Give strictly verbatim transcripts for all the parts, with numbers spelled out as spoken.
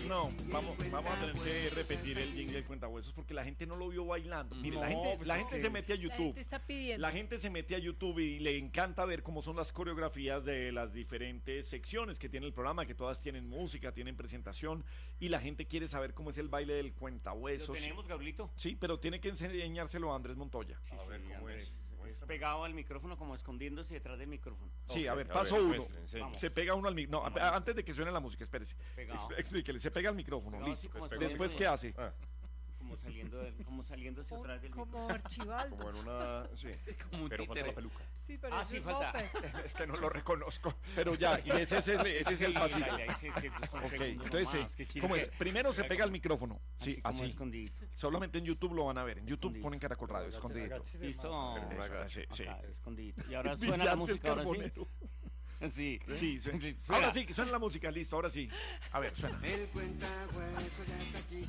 No, vamos, vamos a tener que repetir el jingle del cuentahuesos porque la gente no lo vio bailando. Mire, No, la gente, pues la es gente que se mete a La YouTube. gente está pidiendo. La gente se mete a YouTube y le encanta ver cómo son las coreografías de las diferentes secciones que tiene el programa, que todas tienen música, tienen presentación, y la gente quiere saber cómo es el baile del ¿Lo cuentahuesos. tenemos, Gabrielito? Sí, pero tiene que enseñárselo a Andrés Montoya. Sí, A sí, ver, ¿cómo Andrés, es? es Muéstrame. pegado al micrófono, como escondiéndose detrás del micrófono. Sí, Ok, a ver, a paso ver, uno. muestre, enseñe. Se pega uno al micrófono. No, Vamos. a- antes de que suene la música, espérese. Pegado. Exp- Explíquele, se pega al micrófono, Pegado listo. así como Después, Después, ¿qué hace? Ah, Como saliendo, del- como saliéndose Un- atrás del como micrófono. Archibaldo. como en una... Sí, Como un pero falta títere. la peluca. Sí, pero Ah, eso sí, es falta. moped. Es que no lo reconozco. Pero ya, y ese es el, ese es el Sí, pasito. dale, ahí sí, es que son Ok, segundos entonces nomás, ¿qué sí. quiere ¿Cómo es? que- Primero se Haga pega al como- micrófono. Sí, aquí como así. escondidito. Solamente en YouTube lo van a ver. En YouTube Escondido. ponen Caracol Radio, escondido. Listo. Pero no Eso, haga- sí, sí. Acá, escondidito. Y ahora suena la Villarse es música, ahora sí. carbonero. Sí. Sí, suena. Suena. Ahora sí, que suena la música, listo, ahora sí. A ver, suena. El cuentahueso ya está aquí.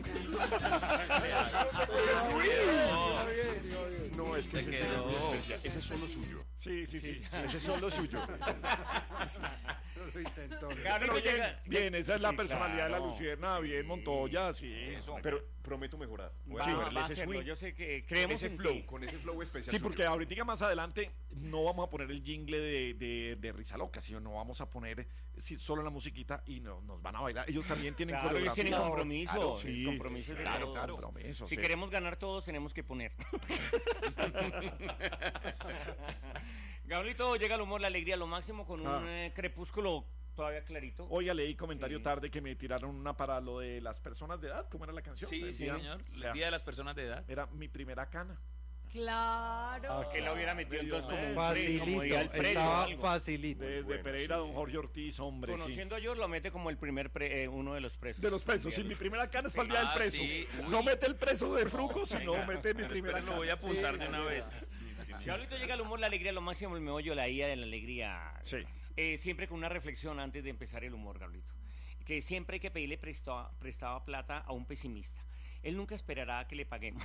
No, es que ese es muy especial. Ese es solo suyo. Sí, sí, sí. Ese es solo suyo. Lo intentó. Gabriel Pero bien, llega- bien, esa es la Sí, personalidad de la claro. Luciérnaga, bien, Montoya, sí. Pero prometo mejorar. Voy a Va, cogerle va a ese hacerlo. swing, Yo sé que con creemos ese en flow, ti. con ese flow especial. Sí, suyo. porque ahorita más adelante no vamos a poner el jingle de, de, de Risa Loca, sino no vamos a poner sí, solo la musiquita y no, nos van a bailar. Ellos también tienen Claro, ellos coreografía. tienen compromiso. Claro, sí. Compromisos de Claro, todos. claro. Compromiso, Si sí. queremos ganar todos, tenemos que poner. Gabrielito, llega el humor, la alegría, lo máximo con un Ah. eh, crepúsculo todavía clarito. Oiga, leí comentario Sí. tarde que me tiraron una para lo de las personas de edad. ¿Cómo era la canción? Sí, El sí, día- señor. o sea, El día de las personas de edad. era mi primera cana. Claro. Que la hubiera metido entonces como un Facilito, pre- como día del preso o estaba algo. facilito. Desde bueno, Pereira, sí. don Jorge Ortiz, hombre, sí. Conociendo a George, lo mete como el primer pre- eh, uno de los presos. De los presos, sí, mi primera cana es para el día del Ah, preso. sí, uy. No mete el preso de Fruco, sino mete mi primera Pero cana. lo voy a apuntar de una vez. Gabrielito, llega el humor, la alegría, lo máximo, el meollo, la ida de la alegría. Sí. Eh, siempre con una reflexión antes de empezar el humor, Gabrielito. Que siempre hay que pedirle prestado, prestado plata a un pesimista. Él nunca esperará a que le paguemos.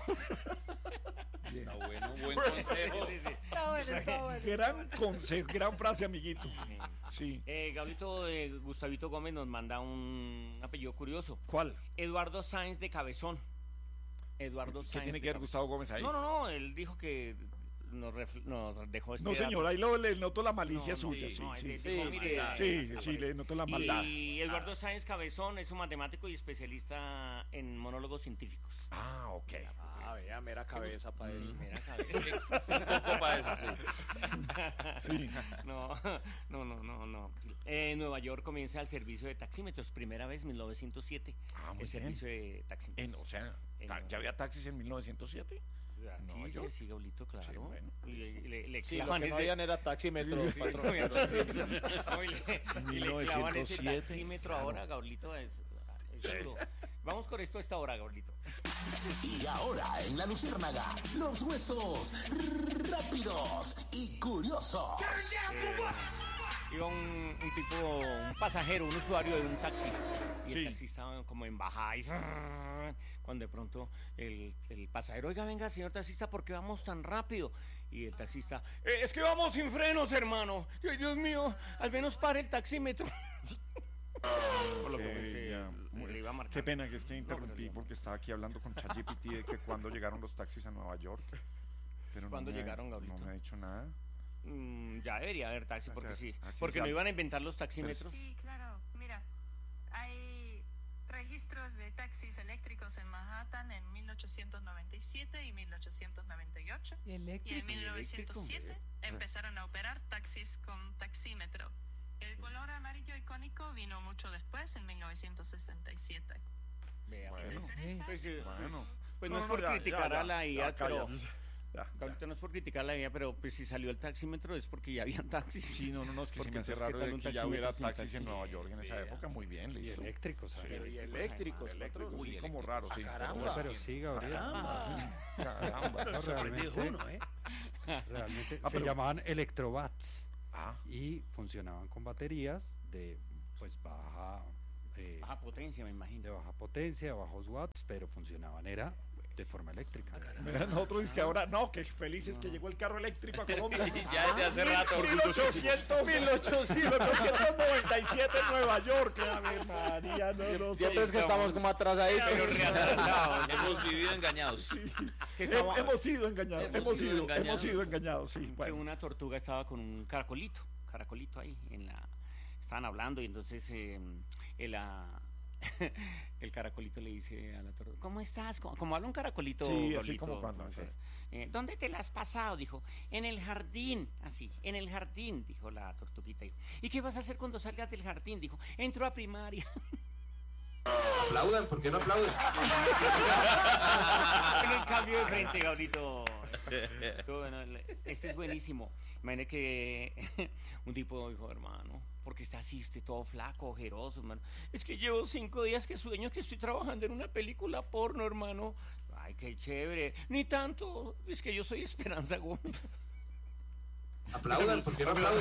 Está bueno, buen consejo. Sí, sí. Está bueno, está bueno. Gran consejo, gran frase, amiguito. Sí. Eh, Gabrielito, eh, Gustavito Gómez nos manda un apellido curioso. ¿Cuál? Eduardo Sáenz de Cabezón. Eduardo ¿Qué Sáenz tiene de que ver Cabezón. Gustavo Gómez ahí? No, no, no, él dijo que nos, ref- nos dejó este No, dato. señor, ahí lo, le noto la malicia No, no, suya, sí, sí, no, sí. él Sí, dijo, mire, sí, sí, sí, le noto la maldad. Y Eduardo Sáenz Cabezón es un matemático y especialista en monólogos científicos. Ah, ok. Ah, vea, mera cabeza para eso. Mira, cabeza. Es que un poco para eso, sí. Sí. No, no, no, no, no. Eh, En Nueva York comienza el servicio de taxímetros, primera vez, mil novecientos siete. Ah, muy el bien. servicio de taxímetros. En, o sea, En- ta- ¿ya había taxis en mil novecientos siete? Aquí Nueva dice, York. sí, Gaulito, claro. Sí, bueno. Y le, le, le Sí, lo clavan que no ese- habían era taxímetros, patrón. No, y le- y le clavan ese mil novecientos siete, taxímetro claro. ahora, Gaulito, es, es Sí. duro. Vamos con esto a esta hora, Gaulito. Y ahora en la Luciérnaga, los huesos rápidos y curiosos. Iba un, un tipo, un pasajero, un usuario de un taxi. Y Sí. el taxi estaba como en bajada y cuando de pronto el, el pasajero, oiga, venga, señor taxista, ¿por qué vamos tan rápido? Y el taxista, "Eh, es que vamos sin frenos, hermano. Ay, Dios mío, al menos pare el taxímetro. Por lo que Ok, se- ya. le iba a marcar. Qué pena que esté No, interrumpí pero le- porque estaba aquí hablando con ChatGPT de que cuando llegaron los taxis a Nueva York. Pero ¿Cuándo no me ha- llegaron, Gabrielito? No me ha dicho nada. Mm, ya debería haber taxi, porque Acá- sí. así Porque ya- no iban a inventar los taxímetros. Sí, claro. Mira, hay registros de taxis eléctricos en Manhattan en mil ochocientos noventa y siete y mil ochocientos noventa y ocho. Y Y en eléctrico. mil novecientos siete Eh. empezaron a operar taxis con taxímetro. El color amarillo icónico vino mucho después, en mil novecientos sesenta y siete. Vea, Si te Bueno. interesa, Pues, eh, Bueno. pues no, es por criticar a la I A, pero... cállate. Ya, ya. Ahorita no es por criticar la I A, pero pues si salió el taxímetro es porque ya habían taxis. Sí, no, no, no, es que se Porque me hace entonces, raro ¿qué tal de un que ya taxímetro hubiera sin taxis en taxi? Nueva York en esa Vea. época. Muy bien, Y listo. eléctricos, ¿sabes? Y eléctricos, Eléctricos, patrón. sí, Uy, como eléctricos. raro, sí. Caramba. Pero sí, Gabriel. Caramba. No, Sorprendido realmente, uno, ¿eh? realmente Ah, se pero- llamaban electrobats Ah, y funcionaban con baterías de pues baja eh, Baja potencia, me de imagino. baja potencia, bajos watts, pero funcionaban. Era de forma eléctrica. Mira, nosotros es que ahora, no, que felices que llegó el carro eléctrico a Colombia. Ya desde hace rato. mil ochocientos noventa y siete en Nueva York. A ver, María, no, no sé. Siempre es que estamos como atrasaditos. Pero reatrasados. Hemos vivido engañados. Que Hem- estaba- hemos sido engañados, Hemos hemos sido sido, engañados. hemos sido engañados, sí. que Bueno. una tortuga estaba con un caracolito, caracolito ahí en la, estaban hablando y entonces eh, el, ah, el caracolito le dice a la tortuga, ¿cómo estás? Como, como habla un caracolito. Sí, así Gablito, como cuando, sí. eh, ¿dónde te la has pasado? Dijo, en el jardín, así, en el jardín, dijo la tortuguita. ¿Y qué vas a hacer cuando salgas del jardín? Dijo, entro a primaria. Aplaudan, ¿por qué no aplauden? En el cambio de frente, Gablito. Estuvo bueno, este es buenísimo. Imagínate que un tipo dijo, hermano, porque está así, este todo flaco, ojeroso, hermano. Es que llevo cinco días que sueño que estoy trabajando en una película porno, hermano. Ay, qué chévere. Ni tanto, es que yo soy Esperanza Gómez. Aplaudan, ¿por qué no aplauden?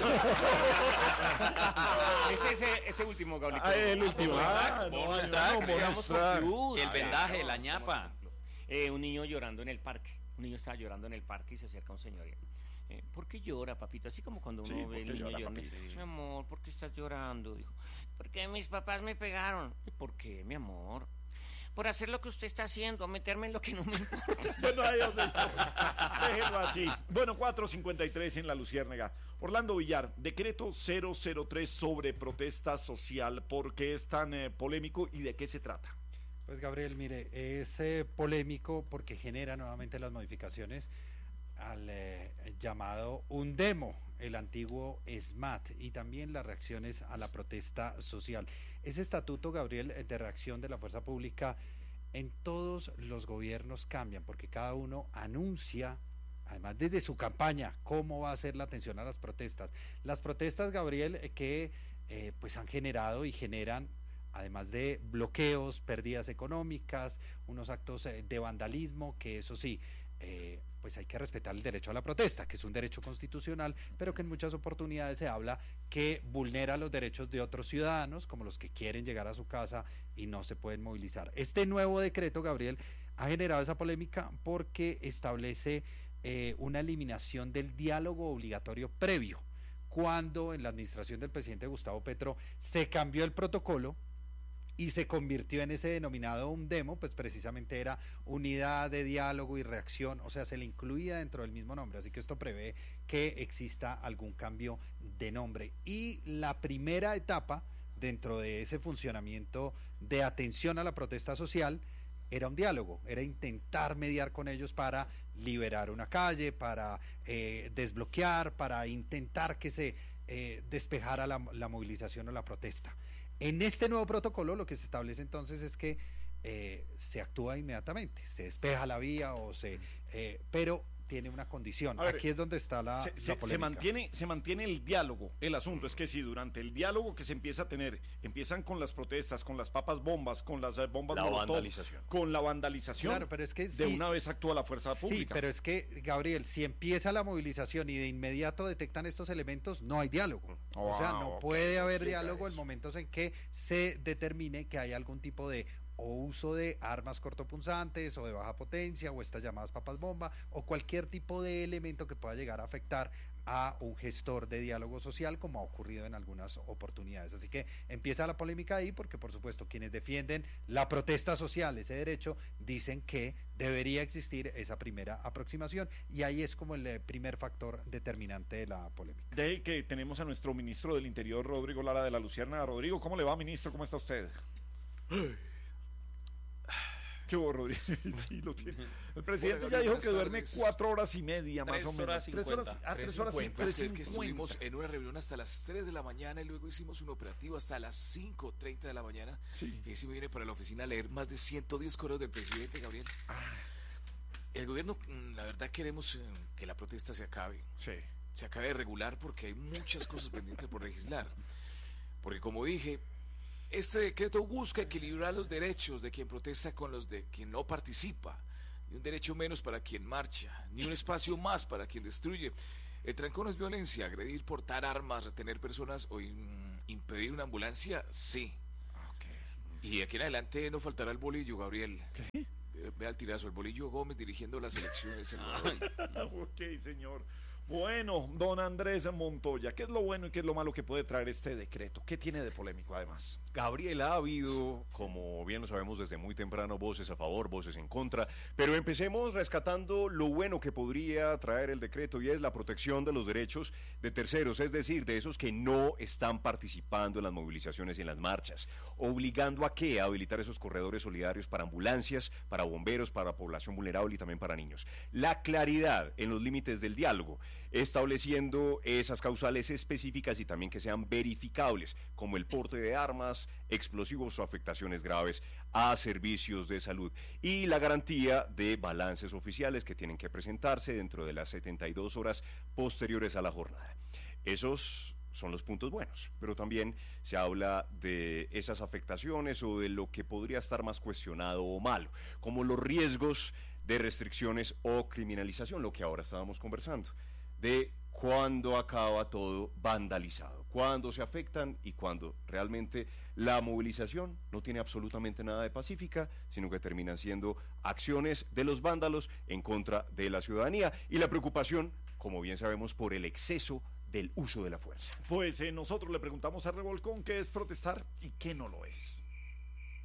Este, ese, este último, Gablito. Ah, el último. Ah, no, bonus no, track, bonus Llegamos con track. plus. El A ver, vendaje, no, la no, ñapa. no, no. Eh, un niño llorando en el parque. Un niño estaba llorando en el parque y se acerca un señor. Eh, ¿Por qué llora, papito? Así como cuando uno Sí, ve ¿por el qué niño llora, llorando. papito? Dice, mi amor, ¿por qué estás llorando? Dijo, porque mis papás me pegaron. ¿Por qué, mi amor? Por hacer lo que usted está haciendo, meterme en lo que no me importa. Bueno, adiós, señor. Déjenlo así. Bueno, cuatro cincuenta y tres en la Luciérnaga. Orlando Villar, decreto cero cero tres sobre protesta social. ¿Por qué es tan eh, polémico y de qué se trata? Pues Gabriel, mire, es eh, polémico porque genera nuevamente las modificaciones al eh, llamado Undemo, el antiguo SMAT, y también las reacciones a la protesta social. Ese estatuto, Gabriel, eh, de reacción de la fuerza pública en todos los gobiernos cambian, porque cada uno anuncia, además desde su campaña, cómo va a ser la atención a las protestas. Las protestas, Gabriel, eh, que eh, pues han generado y generan, además de bloqueos, pérdidas económicas, unos actos eh, de vandalismo, que eso sí, eh, pues hay que respetar el derecho a la protesta, que es un derecho constitucional, pero que en muchas oportunidades se habla que vulnera los derechos de otros ciudadanos, como los que quieren llegar a su casa y no se pueden movilizar. Este nuevo decreto, Gabriel, ha generado esa polémica porque establece eh, una eliminación del diálogo obligatorio previo, cuando en la administración del presidente Gustavo Petro se cambió el protocolo y se convirtió en ese denominado Undemo, pues precisamente era unidad de diálogo y reacción, o sea, se le incluía dentro del mismo nombre, así que esto prevé que exista algún cambio de nombre. Y la primera etapa dentro de ese funcionamiento de atención a la protesta social era un diálogo, era intentar mediar con ellos para liberar una calle, para eh, desbloquear, para intentar que se eh, despejara la, la movilización o la protesta. En este nuevo protocolo lo que se establece entonces es que eh, se actúa inmediatamente, se despeja la vía o se, eh, pero tiene una condición. A ver, aquí es donde está la, se, la se- polémica. se mantiene, se mantiene el diálogo. El asunto es que si durante el diálogo que se empieza a tener, empiezan con las protestas, con las papas bombas, con las eh, bombas La molotov, vandalización. con la vandalización, Claro, pero es que de sí- una vez actúa la fuerza Sí, pública. pero es que, Gabriel, si empieza la movilización y de inmediato detectan estos elementos, no hay diálogo. O sea, no ok, puede haber explica diálogo en eso. momentos en que se determine que hay algún tipo de o uso de armas cortopunzantes o de baja potencia o estas llamadas papas bomba o cualquier tipo de elemento que pueda llegar a afectar a un gestor de diálogo social, como ha ocurrido en algunas oportunidades. Así que empieza la polémica ahí porque, por supuesto, quienes defienden la protesta social, ese derecho, dicen que debería existir esa primera aproximación, y ahí es como el eh, primer factor determinante de la polémica. De ahí que tenemos a nuestro ministro del Interior, Rodrigo Lara de la Luciérnaga. Rodrigo, ¿cómo le va, ministro? ¿Cómo está usted? ¿Qué hubo, Rodrigo? Sí, lo tiene. El presidente Hola, ya dijo buenas que duerme tardes. cuatro horas y media, más Tres o menos. horas Tres cincuenta. horas, ah, Tres tres horas cincuenta. Pues tres es que cincuenta. estuvimos en una reunión hasta las tres de la mañana y luego hicimos un operativo hasta las cinco treinta de la mañana. Sí. Y ahí sí me viene para la oficina a leer más de ciento diez correos del presidente, Gabriel. El gobierno, mm, la verdad, queremos eh, que la protesta se acabe. Sí. Se acabe de regular porque hay muchas cosas pendientes por legislar. Porque, como dije, este decreto busca equilibrar los derechos de quien protesta con los de quien no participa. Ni un derecho menos para quien marcha, ni un espacio más para quien destruye. El trancón es violencia, agredir, portar armas, retener personas o in- impedir una ambulancia, sí. Y de aquí en adelante no faltará el bolillo, Gabriel. Eh, Vea el tirazo, el Bolillo Gómez dirigiendo la selección de El Salvador. Ok, señor. Bueno, don Andrés Montoya, ¿qué es lo bueno y qué es lo malo que puede traer este decreto? ¿Qué tiene de polémico además? Gabriel, ha habido, como bien lo sabemos desde muy temprano, voces a favor, voces en contra, pero empecemos rescatando lo bueno que podría traer el decreto y es la protección de los derechos de terceros, es decir, de esos que no están participando en las movilizaciones y en las marchas, obligando a qué, a habilitar esos corredores solidarios para ambulancias, para bomberos, para población vulnerable y también para niños. La claridad en los límites del diálogo, estableciendo esas causales específicas y también que sean verificables, como el porte de armas, explosivos o afectaciones graves a servicios de salud, y la garantía de balances oficiales que tienen que presentarse dentro de las setenta y dos horas posteriores a la jornada. Esos son los puntos buenos, pero también se habla de esas afectaciones o de lo que podría estar más cuestionado o malo, como los riesgos de restricciones o criminalización, lo que ahora estábamos conversando, de cuándo acaba todo vandalizado, cuándo se afectan y cuándo realmente la movilización no tiene absolutamente nada de pacífica, sino que terminan siendo acciones de los vándalos en contra de la ciudadanía y la preocupación, como bien sabemos, por el exceso del uso de la fuerza. Pues eh, nosotros le preguntamos a Revolcón qué es protestar y qué no lo es.